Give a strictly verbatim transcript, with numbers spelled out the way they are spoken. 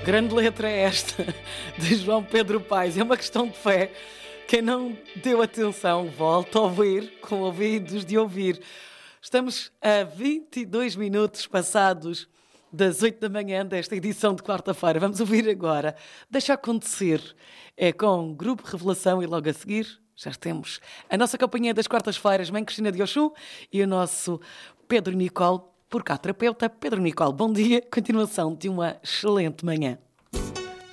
Grande letra é esta de João Pedro Paes. É uma questão de fé. Quem não deu atenção, volta a ouvir com ouvidos de ouvir. Estamos a vinte e dois minutos passados das oito da manhã desta edição de quarta-feira. Vamos ouvir agora Deixa Acontecer. É com o Grupo Revelação e logo a seguir já temos a nossa companhia das quartas-feiras, Mãe Cristina de Oxum, e o nosso Pedro Nicole, por cá, terapeuta. Pedro Nicole, bom dia. Continuação de uma excelente manhã.